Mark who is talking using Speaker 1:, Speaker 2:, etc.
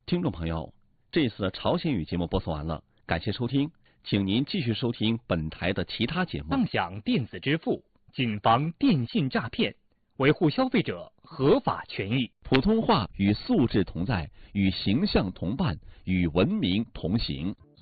Speaker 1: 听众朋友，这次的朝鲜语节目播送完了，感谢收听，请您继续收听本台的其他节目。
Speaker 2: 畅享电子支付，谨防电信诈骗，维护消费者合法权益。
Speaker 1: 普通话与素质同在，与形象同伴，与文明同行。